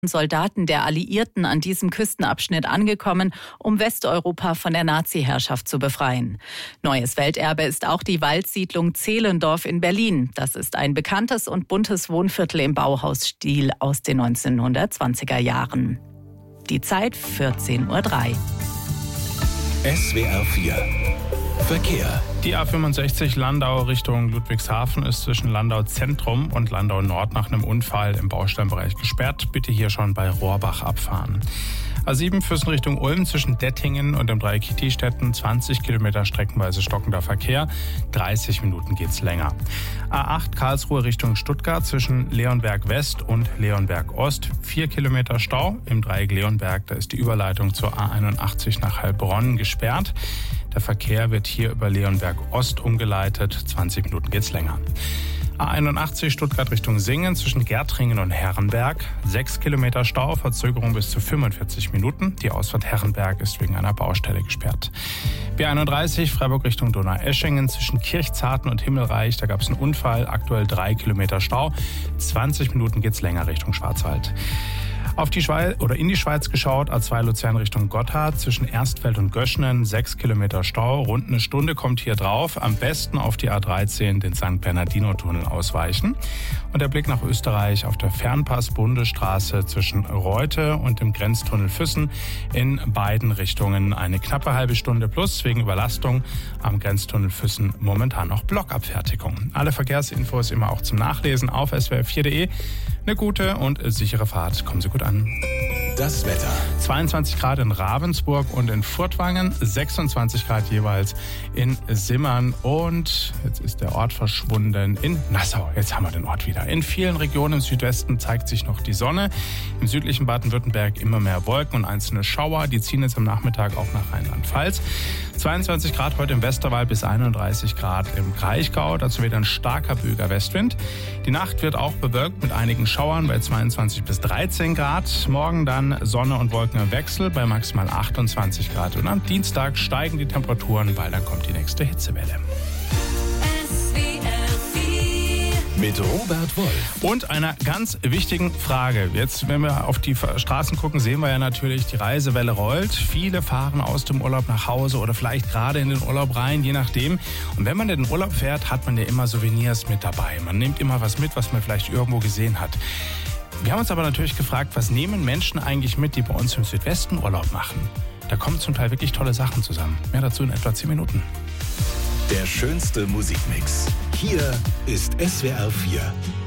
Soldaten der Alliierten an diesem Küstenabschnitt angekommen, um Westeuropa von der Nazi-Herrschaft zu befreien. Neues Welterbe ist auch die Waldsiedlung Zehlendorf in Berlin. Das ist ein bekanntes und buntes Wohnviertel im Bauhausstil aus den 1920er Jahren. Die Zeit 14:03 Uhr. SWR 4 Verkehr. Die A65 Landau Richtung Ludwigshafen ist zwischen Landau Zentrum und Landau Nord nach einem Unfall im Baustellenbereich gesperrt. Bitte hier schon bei Rohrbach abfahren. A7 Füssen Richtung Ulm zwischen Dettingen und dem Dreieck Kietistetten 20 Kilometer streckenweise stockender Verkehr. 30 Minuten geht's länger. A8 Karlsruhe Richtung Stuttgart zwischen Leonberg West und Leonberg Ost. 4 Kilometer Stau im Dreieck Leonberg. Da ist die Überleitung zur A81 nach Heilbronn gesperrt. Der Verkehr wird hier über Leonberg Ost umgeleitet. 20 Minuten geht's länger. A81 Stuttgart Richtung Singen zwischen Gärtringen und Herrenberg. 6 Kilometer Stau, Verzögerung bis zu 45 Minuten. Die Ausfahrt Herrenberg ist wegen einer Baustelle gesperrt. B31 Freiburg Richtung Donaueschingen zwischen Kirchzarten und Himmelreich. Da gab es einen Unfall, aktuell 3 Kilometer Stau. 20 Minuten geht's länger Richtung Schwarzwald. In die Schweiz geschaut, A2 Luzern Richtung Gotthard, zwischen Erstfeld und Göschnen, 6 Kilometer Stau, rund eine Stunde kommt hier drauf. Am besten auf die A13, den St. Bernardino-Tunnel ausweichen. Und der Blick nach Österreich auf der Fernpass-Bundesstraße zwischen Reute und dem Grenztunnel Füssen in beiden Richtungen eine knappe halbe Stunde plus wegen Überlastung am Grenztunnel Füssen momentan noch Blockabfertigung. Alle Verkehrsinfos immer auch zum Nachlesen auf swr4.de. Eine gute und sichere Fahrt. Kommen Sie gut an. Das Wetter. 22 Grad in Ravensburg und in Furtwangen, 26 Grad jeweils in Simmern und jetzt ist der Ort verschwunden in Nassau. Jetzt haben wir den Ort wieder. In vielen Regionen im Südwesten zeigt sich noch die Sonne. Im südlichen Baden-Württemberg immer mehr Wolken und einzelne Schauer. Die ziehen jetzt am Nachmittag auch nach Rheinland-Pfalz. 22 Grad heute im Westerwald bis 31 Grad im Kraichgau. Dazu wieder ein starker böiger Westwind. Die Nacht wird auch bewölkt mit einigen Schauern bei 22 bis 13 Grad. Morgen dann Sonne und Wolken im Wechsel bei maximal 28 Grad. Und am Dienstag steigen die Temperaturen, weil dann kommt die nächste Hitzewelle. Mit Robert Wolf. Und einer ganz wichtigen Frage. Jetzt, wenn wir auf die Straßen gucken, sehen wir ja natürlich, die Reisewelle rollt. Viele fahren aus dem Urlaub nach Hause oder vielleicht gerade in den Urlaub rein, je nachdem. Und wenn man in den Urlaub fährt, hat man ja immer Souvenirs mit dabei. Man nimmt immer was mit, was man vielleicht irgendwo gesehen hat. Wir haben uns aber natürlich gefragt, was nehmen Menschen eigentlich mit, die bei uns im Südwesten Urlaub machen? Da kommen zum Teil wirklich tolle Sachen zusammen. Mehr dazu in etwa 10 Minuten. Der schönste Musikmix. Hier ist SWR 4